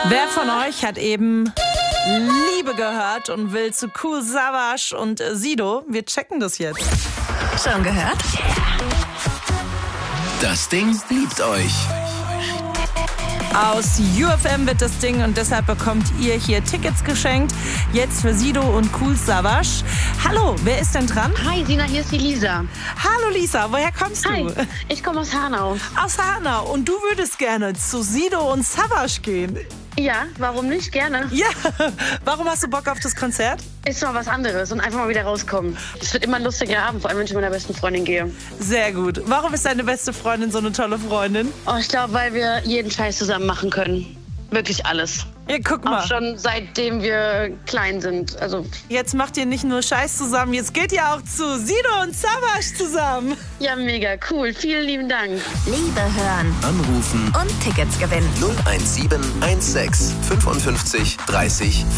Wer von euch hat eben Liebe gehört und will zu Kool Savas und Sido? Wir checken das jetzt. Schon gehört? Das Ding liebt euch. Aus UFM wird das Ding und deshalb bekommt ihr hier Tickets geschenkt. Jetzt für Sido und Kool Savas. Hallo, wer ist denn dran? Hi, Sina, hier ist die Lisa. Hallo Lisa, woher kommst du? Hi, ich komme aus Hanau. Aus Hanau. Und du würdest gerne zu Sido und Savas gehen? Ja, warum nicht? Gerne. Ja, warum hast du Bock auf das Konzert? Ist mal was anderes und einfach mal wieder rauskommen. Es wird immer ein lustiger Abend, vor allem wenn ich mit meiner besten Freundin gehe. Sehr gut. Warum ist deine beste Freundin so eine tolle Freundin? Oh, ich glaube, weil wir jeden Scheiß zusammen machen können. Wirklich alles. Ja, guck mal. Auch schon seitdem wir klein sind. Also Jetzt macht ihr nicht nur Scheiß zusammen, jetzt geht ihr auch zu Sido und Savas zusammen. ja, mega cool. Vielen lieben Dank. Liebe hören Anrufen und Tickets gewinnen. 01716 55 30